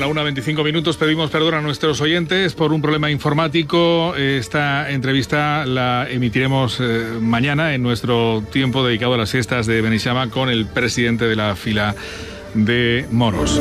la 1:25, pedimos perdón a nuestros oyentes por un problema informático. Esta entrevista la emitiremos mañana en nuestro tiempo dedicado a las fiestas de Beneixama con el presidente de la fila de moros.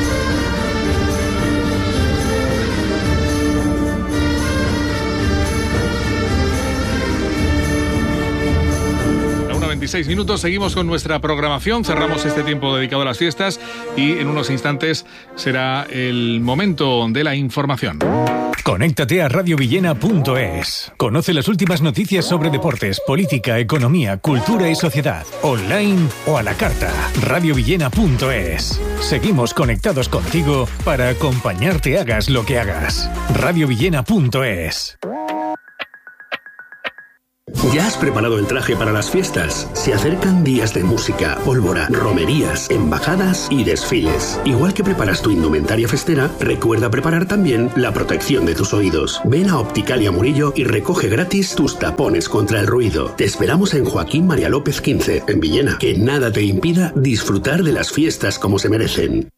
6 minutos, seguimos con nuestra programación, cerramos este tiempo dedicado a las fiestas y en unos instantes será el momento de la información. Conéctate a radiovillena.es. Conoce las últimas noticias sobre deportes, política, economía, cultura y sociedad, online o a la carta. Radiovillena.es. Seguimos conectados contigo para acompañarte hagas lo que hagas. Radiovillena.es. ¿Ya has preparado el traje para las fiestas? Se acercan días de música, pólvora, romerías, embajadas y desfiles. Igual que preparas tu indumentaria festera, recuerda preparar también la protección de tus oídos. Ven a Opticalia Murillo y recoge gratis tus tapones contra el ruido. Te esperamos en Joaquín María López 15, en Villena. Que nada te impida disfrutar de las fiestas como se merecen.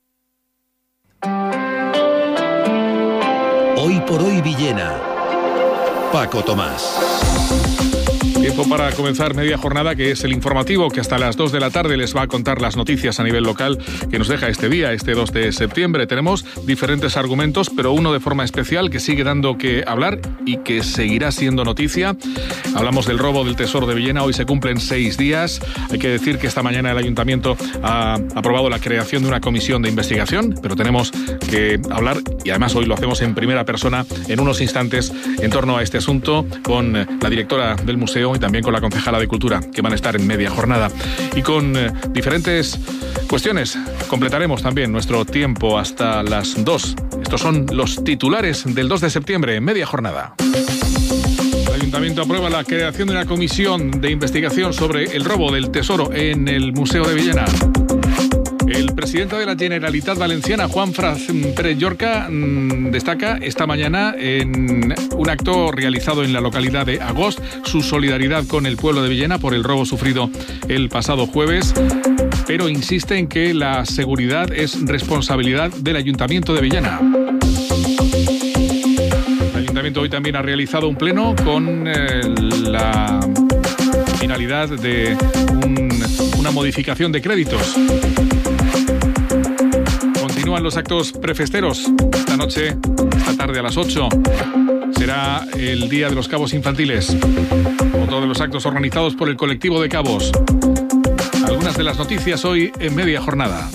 Hoy por hoy Villena. Paco Tomás. Tiempo para comenzar media jornada, que es el informativo que hasta las 2 de la tarde les va a contar las noticias a nivel local que nos deja este día, este 2 de septiembre. Tenemos diferentes argumentos, pero uno de forma especial que sigue dando que hablar y que seguirá siendo noticia. Hablamos del robo del Tesoro de Villena. Hoy se cumplen 6 días. Hay que decir que esta mañana el Ayuntamiento ha aprobado la creación de una comisión de investigación, pero tenemos que hablar, y además hoy lo hacemos en primera persona, en unos instantes, en torno a este asunto, con la directora del museo y también con la concejala de Cultura, que van a estar en media jornada. Y con diferentes cuestiones completaremos también nuestro tiempo hasta las 2. Estos son los titulares del 2 de septiembre en media jornada. El Ayuntamiento aprueba la creación de una comisión de investigación sobre el robo del Tesoro en el Museo de Villena. El presidente de la Generalitat Valenciana, Juanfran Pérez Llorca, destaca esta mañana en un acto realizado en la localidad de Agost su solidaridad con el pueblo de Villena por el robo sufrido el pasado jueves, pero insiste en que la seguridad es responsabilidad del Ayuntamiento de Villena. El Ayuntamiento hoy también ha realizado un pleno con la finalidad de una modificación de créditos. Continúan los actos prefesteros. Esta noche, esta tarde a las 8, será el Día de los Cabos Infantiles. Otro de los actos organizados por el colectivo de cabos. Algunas de las noticias hoy en media jornada.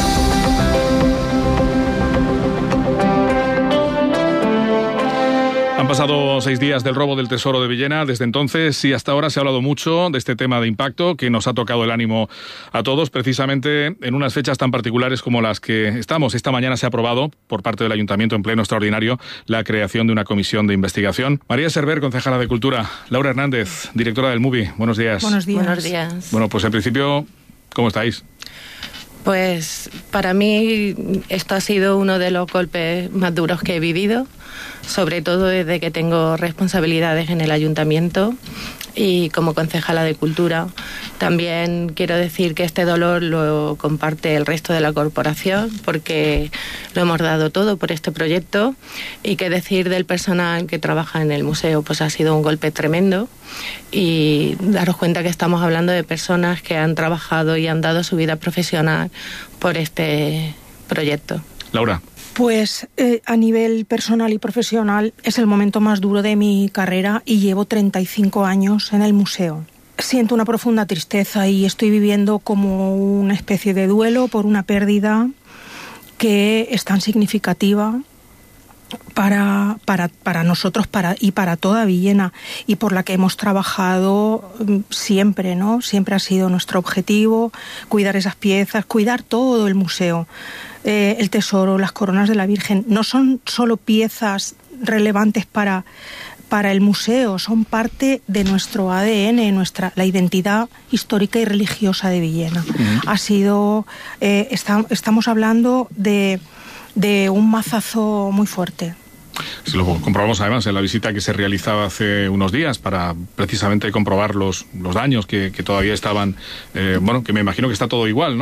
Han pasado 6 días del robo del Tesoro de Villena. Desde entonces y hasta ahora se ha hablado mucho de este tema de impacto que nos ha tocado el ánimo a todos, precisamente en unas fechas tan particulares como las que estamos. Esta mañana se ha aprobado por parte del Ayuntamiento en pleno extraordinario la creación de una comisión de investigación. María Server, concejala de Cultura. Laura Hernández, directora del MUBI. Buenos días. Buenos días. Buenos días. Bueno, pues en principio, ¿cómo estáis? Pues para mí esto ha sido uno de los golpes más duros que he vivido, sobre todo desde que tengo responsabilidades en el Ayuntamiento y como concejala de Cultura. También quiero decir que este dolor lo comparte el resto de la corporación porque lo hemos dado todo por este proyecto, y qué decir del personal que trabaja en el museo, pues ha sido un golpe tremendo, y daros cuenta que estamos hablando de personas que han trabajado y han dado su vida profesional por este proyecto. Laura. Pues a nivel personal y profesional es el momento más duro de mi carrera y llevo 35 años en el museo. Siento una profunda tristeza y estoy viviendo como una especie de duelo por una pérdida que es tan significativa para nosotros y para toda Villena, y por la que hemos trabajado siempre, ¿no? Siempre ha sido nuestro objetivo cuidar esas piezas, cuidar todo el museo. El tesoro, las coronas de la Virgen, no son solo piezas relevantes para el museo, son parte de nuestro ADN, la identidad histórica y religiosa de Villena. Ha sido, estamos hablando de un mazazo muy fuerte. Se lo comprobamos además en la visita que se realizaba hace unos días para precisamente comprobar los daños que todavía estaban, que me imagino que está todo igual, ¿no?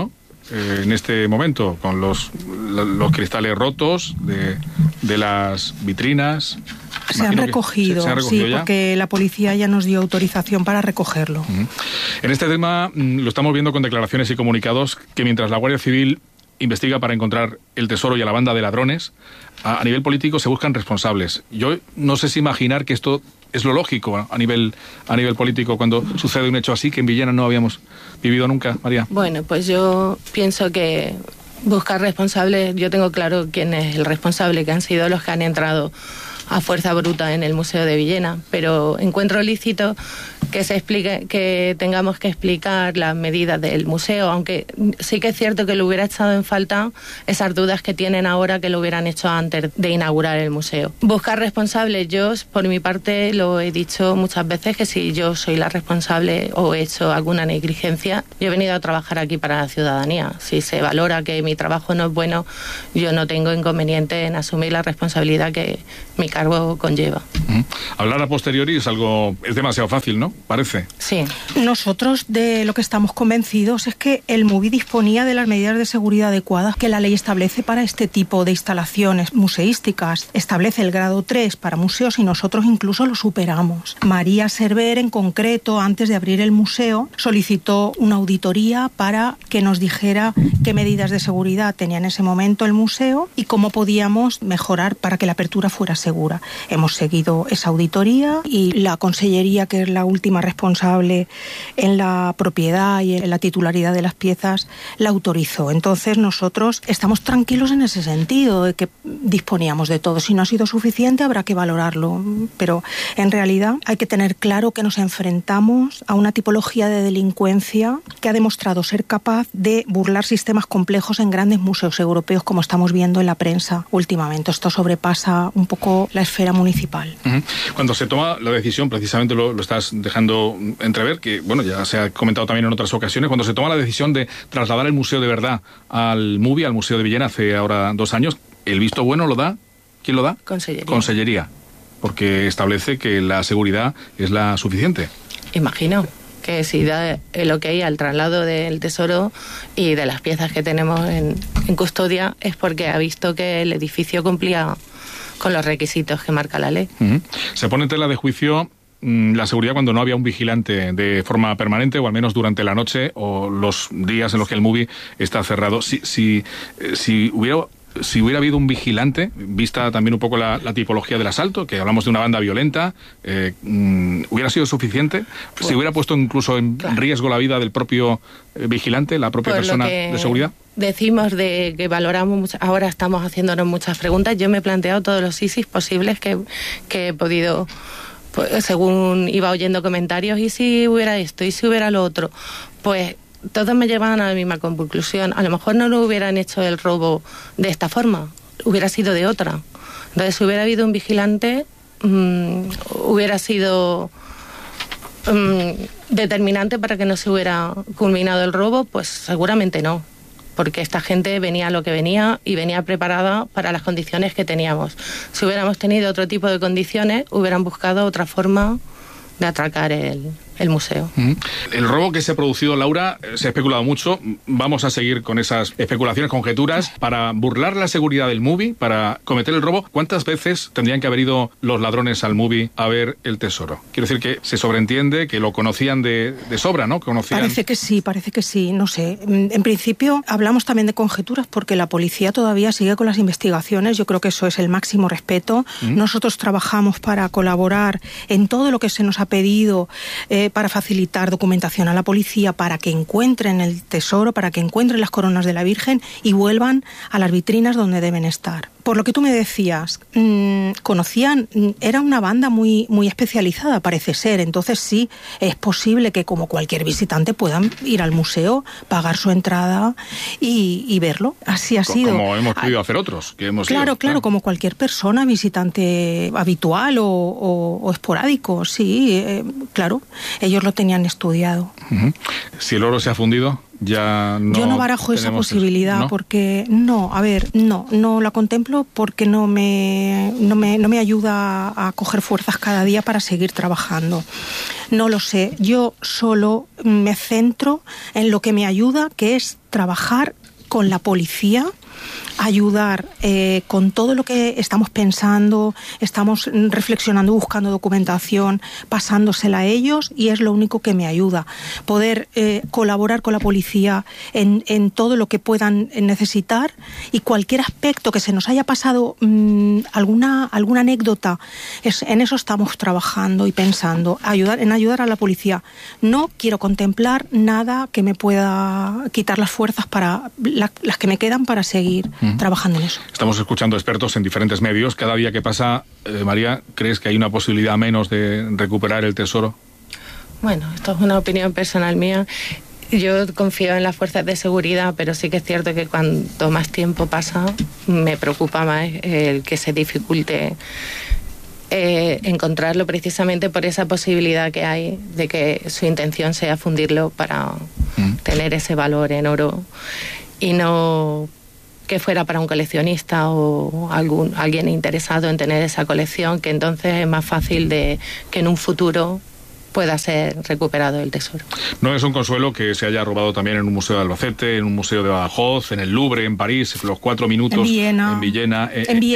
en este momento, con los cristales rotos de las vitrinas? Se han recogido, sí, ya, porque la policía ya nos dio autorización para recogerlo. En este tema lo estamos viendo con declaraciones y comunicados que mientras la Guardia Civil investiga para encontrar el tesoro y a la banda de ladrones, a nivel político se buscan responsables. Yo no sé si imaginar que esto es lo lógico a nivel político cuando sucede un hecho así que en Villena no habíamos vivido nunca, María. Bueno, pues yo pienso que buscar responsables, yo tengo claro quién es el responsable, que han sido los que han entrado a fuerza bruta en el Museo de Villena, pero encuentro lícito que se explique, que tengamos que explicar las medidas del museo, aunque sí que es cierto que lo hubiera echado en falta esas dudas que tienen ahora que lo hubieran hecho antes de inaugurar el museo. Buscar responsables, yo por mi parte lo he dicho muchas veces, que si yo soy la responsable o he hecho alguna negligencia, yo he venido a trabajar aquí para la ciudadanía. Si se valora que mi trabajo no es bueno, yo no tengo inconveniente en asumir la responsabilidad que mi cargo conlleva. Hablar a posteriori es demasiado fácil, ¿no? Parece. Sí. Nosotros de lo que estamos convencidos es que el MUBI disponía de las medidas de seguridad adecuadas que la ley establece para este tipo de instalaciones museísticas. Establece el grado 3 para museos y nosotros incluso lo superamos. María Cerver, en concreto, antes de abrir el museo, solicitó una auditoría para que nos dijera qué medidas de seguridad tenía en ese momento el museo y cómo podíamos mejorar para que la apertura fuera segura. Hemos seguido esa auditoría y la Consellería, que es la última responsable en la propiedad y en la titularidad de las piezas, la autorizó. Entonces nosotros estamos tranquilos en ese sentido, de que disponíamos de todo. Si no ha sido suficiente habrá que valorarlo, pero en realidad hay que tener claro que nos enfrentamos a una tipología de delincuencia que ha demostrado ser capaz de burlar sistemas complejos en grandes museos europeos, como estamos viendo en la prensa últimamente. Esto sobrepasa un poco la esfera municipal. Cuando se toma la decisión, precisamente lo estás dejando entrever, que bueno, ya se ha comentado también en otras ocasiones, cuando se toma la decisión de trasladar el museo de verdad al MUBI, al Museo de Villena, hace ahora 2 años, ¿el visto bueno lo da? ¿Quién lo da? Consellería, porque establece que la seguridad es la suficiente. Imagino que si da el ok al traslado del tesoro y de las piezas que tenemos en custodia, es porque ha visto que el edificio cumplía con los requisitos que marca la ley. Se pone en tela de juicio la seguridad cuando no había un vigilante de forma permanente, o al menos durante la noche o los días en los que el MUBI está cerrado. Si hubiera habido un vigilante, vista también un poco la tipología del asalto, que hablamos de una banda violenta, ¿hubiera sido suficiente? Pues, si hubiera puesto incluso en riesgo la vida del propio vigilante, la propia persona de seguridad. Decimos de que valoramos, ahora estamos haciéndonos muchas preguntas. Yo me he planteado todos los ISIS posibles que he podido, pues, según iba oyendo comentarios, y si hubiera esto, y si hubiera lo otro, pues todos me llevaban a la misma conclusión. A lo mejor no lo hubieran hecho el robo de esta forma, hubiera sido de otra. Entonces, si hubiera habido un vigilante, hubiera sido determinante para que no se hubiera culminado el robo. Pues seguramente no, porque esta gente venía a lo que venía y venía preparada para las condiciones que teníamos. Si hubiéramos tenido otro tipo de condiciones, hubieran buscado otra forma de atracar el museo. El robo que se ha producido, Laura, se ha especulado mucho. Vamos a seguir con esas especulaciones, conjeturas. Para burlar la seguridad del MUBI, para cometer el robo, ¿cuántas veces tendrían que haber ido los ladrones al MUBI a ver el tesoro? Quiero decir que se sobreentiende que lo conocían de sobra, ¿no? Parece que sí, no sé. En principio hablamos también de conjeturas porque la policía todavía sigue con las investigaciones. Yo creo que eso es el máximo respeto. Nosotros trabajamos para colaborar en todo lo que se nos ha pedido, para facilitar documentación a la policía, para que encuentren el tesoro, para que encuentren las coronas de la Virgen y vuelvan a las vitrinas donde deben estar. Por lo que tú me decías, conocían, era una banda muy, muy especializada, parece ser. Entonces sí, es posible que como cualquier visitante puedan ir al museo, pagar su entrada y verlo. Así ha sido. Como hemos podido hacer otros, que hemos Claro, como cualquier persona, visitante habitual o esporádico, sí, claro. Ellos lo tenían estudiado. Si el oro se ha fundido, ya no. Yo no barajo esa posibilidad, ¿no? Porque no la contemplo porque no me ayuda a coger fuerzas cada día para seguir trabajando. No lo sé. Yo solo me centro en lo que me ayuda, que es trabajar con la policía, ayudar con todo lo que estamos pensando, estamos reflexionando, buscando documentación, pasándosela a ellos, y es lo único que me ayuda. Poder colaborar con la policía en todo lo que puedan necesitar, y cualquier aspecto que se nos haya pasado, alguna anécdota, en eso estamos trabajando y pensando, ayudar a la policía. No quiero contemplar nada que me pueda quitar las fuerzas para las que me quedan para seguir trabajando en eso. Estamos escuchando expertos en diferentes medios. Cada día que pasa, María, ¿crees que hay una posibilidad menos de recuperar el tesoro? Bueno, esto es una opinión personal mía. Yo confío en las fuerzas de seguridad, pero sí que es cierto que cuanto más tiempo pasa, me preocupa más el que se dificulte encontrarlo, precisamente por esa posibilidad que hay de que su intención sea fundirlo para tener ese valor en oro, y no que fuera para un coleccionista o alguien interesado en tener esa colección, que entonces es más fácil de que en un futuro pueda ser recuperado el tesoro. No es un consuelo que se haya robado también en un museo de Albacete, en un museo de Badajoz, en el Louvre, en París, los 4 minutos, en Viena,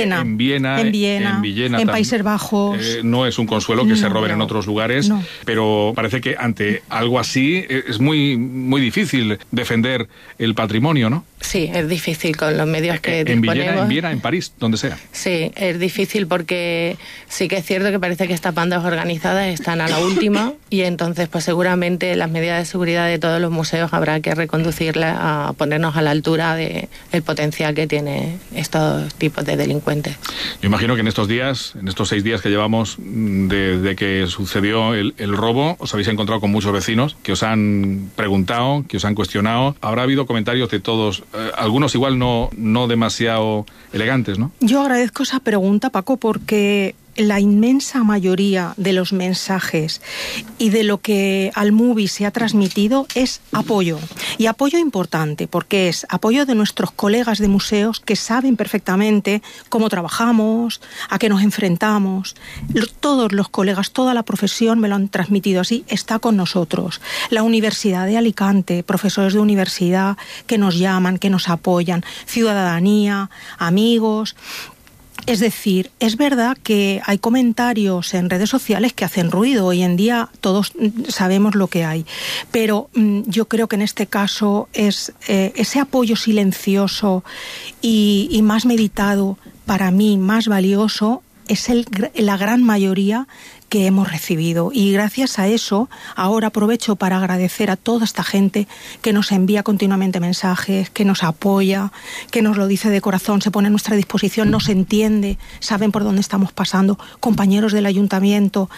en Países Bajos. No es un consuelo que se roben en otros lugares, pero parece que ante algo así es muy, muy difícil defender el patrimonio, ¿no? Sí, es difícil con los medios que disponemos. En Viena, en París, donde sea. Sí, es difícil porque sí que es cierto que parece que estas bandas organizadas están a la última, y entonces pues seguramente las medidas de seguridad de todos los museos habrá que reconducirlas a ponernos a la altura del potencial que tiene estos tipos de delincuentes. Yo imagino que en estos días, en estos 6 días que llevamos desde que sucedió el robo, os habéis encontrado con muchos vecinos que os han preguntado, que os han cuestionado. Habrá habido comentarios de todos, algunos igual no demasiado elegantes, ¿no? Yo agradezco esa pregunta, Paco, porque la inmensa mayoría de los mensajes y de lo que al Movie se ha transmitido es apoyo. Y apoyo importante, porque es apoyo de nuestros colegas de museos que saben perfectamente cómo trabajamos, a qué nos enfrentamos. Todos los colegas, toda la profesión me lo han transmitido así, está con nosotros. La Universidad de Alicante, profesores de universidad que nos llaman, que nos apoyan, ciudadanía, amigos. Es decir, es verdad que hay comentarios en redes sociales que hacen ruido. Hoy en día todos sabemos lo que hay. Pero yo creo que en este caso es ese apoyo silencioso y más meditado, para mí más valioso, es la gran mayoría que hemos recibido, y gracias a eso ahora aprovecho para agradecer a toda esta gente que nos envía continuamente mensajes, que nos apoya, que nos lo dice de corazón, se pone a nuestra disposición, nos entiende, saben por dónde estamos pasando, compañeros del ayuntamiento,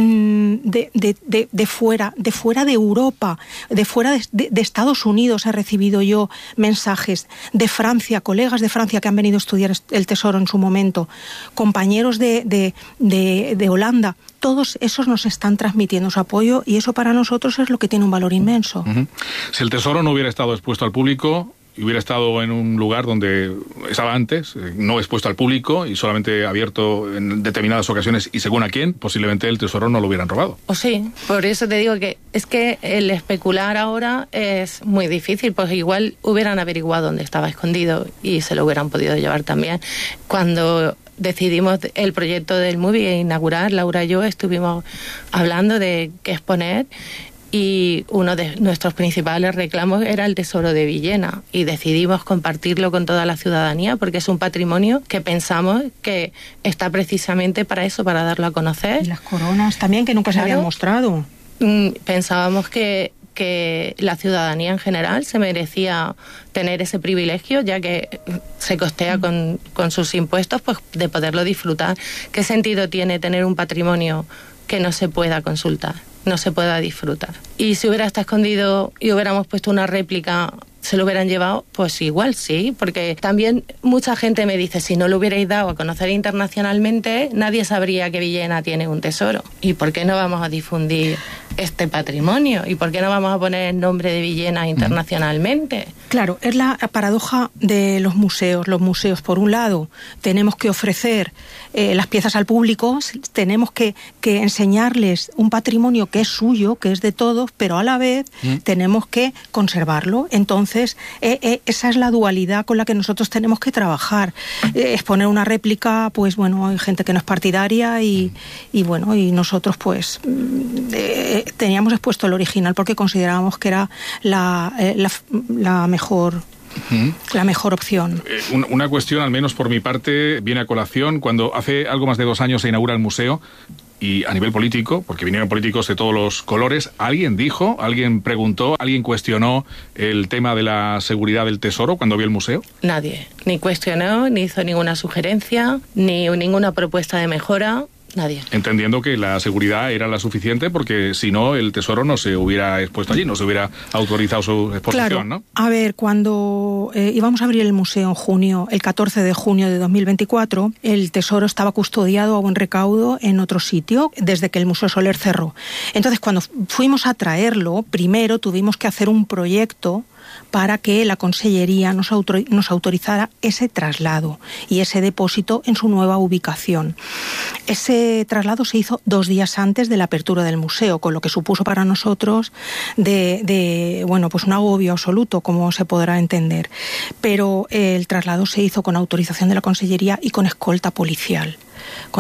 de fuera de Europa, de fuera de Estados Unidos he recibido yo mensajes, de Francia, colegas de Francia que han venido a estudiar el tesoro en su momento, compañeros de Holanda. Todos esos nos están transmitiendo su apoyo, y eso para nosotros es lo que tiene un valor inmenso. Si el tesoro no hubiera estado expuesto al público y hubiera estado en un lugar donde estaba antes, no expuesto al público y solamente abierto en determinadas ocasiones y según a quién, posiblemente el tesoro no lo hubieran robado. O sí, por eso te digo que es que el especular ahora es muy difícil, pues igual hubieran averiguado dónde estaba escondido y se lo hubieran podido llevar también. Cuando decidimos el proyecto del Movie inaugurar, Laura y yo estuvimos hablando de qué exponer, y uno de nuestros principales reclamos era el tesoro de Villena, y decidimos compartirlo con toda la ciudadanía porque es un patrimonio que pensamos que está precisamente para eso, para darlo a conocer. Y las coronas también, que nunca se habían mostrado. Pensábamos que la ciudadanía en general se merecía tener ese privilegio, ya que se costea con sus impuestos, pues de poderlo disfrutar. ¿Qué sentido tiene tener un patrimonio que no se pueda consultar, no se pueda disfrutar? Y si hubiera estado escondido y hubiéramos puesto una réplica, ¿se lo hubieran llevado? Pues igual sí, porque también mucha gente me dice, si no lo hubierais dado a conocer internacionalmente, nadie sabría que Villena tiene un tesoro. ¿Y por qué no vamos a difundir este patrimonio. ¿Y por qué no vamos a poner el nombre de Villena internacionalmente? Claro, es la paradoja de los museos. Los museos, por un lado, tenemos que ofrecer las piezas al público, tenemos que enseñarles un patrimonio que es suyo, que es de todos, pero a la vez tenemos que conservarlo. Entonces, esa es la dualidad con la que nosotros tenemos que trabajar. Exponer una réplica, pues bueno, hay gente que no es partidaria y bueno, y nosotros pues teníamos expuesto el original porque considerábamos que era la mejor opción. Una cuestión, al menos por mi parte, viene a colación. Cuando hace algo más de 2 años se inaugura el museo, y a nivel político, porque vinieron políticos de todos los colores, ¿alguien dijo, alguien preguntó, alguien cuestionó el tema de la seguridad del Tesoro cuando vio el museo? Nadie. Ni cuestionó, ni hizo ninguna sugerencia, ni ninguna propuesta de mejora. Nadie. Entendiendo que la seguridad era la suficiente, porque si no, el Tesoro no se hubiera expuesto allí, no se hubiera autorizado su exposición, claro, ¿no? A ver, cuando íbamos a abrir el museo en junio, el 14 de junio de 2024, el Tesoro estaba custodiado a buen recaudo en otro sitio, desde que el Museo Soler cerró. Entonces, cuando fuimos a traerlo, primero tuvimos que hacer un proyecto para que la Consellería nos autorizara ese traslado y ese depósito en su nueva ubicación. Ese traslado se hizo 2 días antes de la apertura del museo, con lo que supuso para nosotros bueno, pues un agobio absoluto, como se podrá entender. Pero el traslado se hizo con autorización de la Consellería y con escolta policial.